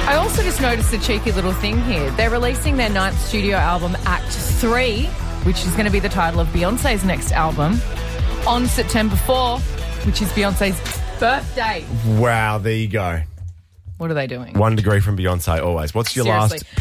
I also just noticed a cheeky little thing here. They're releasing their 9th studio album, Act 3, which is going to be the title of Beyonce's next album, on September 4, which is Beyonce's birthday. Wow, there you go. What are they doing? 1 degree from Beyonce always. What's your Seriously. last